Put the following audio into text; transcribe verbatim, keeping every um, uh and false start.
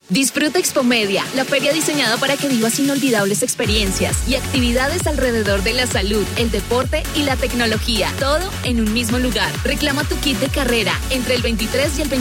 Disfruta Expomedia, la feria diseñada para que vivas inolvidables experiencias y actividades alrededor de la salud, el deporte y la tecnología, todo en un mismo lugar. Reclama tu kit de carrera entre el veintitrés y el veinticinco